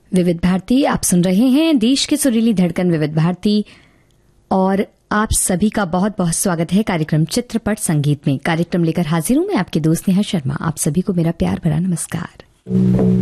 विविध भारती आप सुन रहे हैं, देश की सुरीली धड़कन विविध भारती, और आप सभी का बहुत बहुत स्वागत है कार्यक्रम चित्रपट संगीत में। कार्यक्रम लेकर हाजिर हूं मैं आपके दोस्त नेहा शर्मा। आप सभी को मेरा प्यार भरा नमस्कार।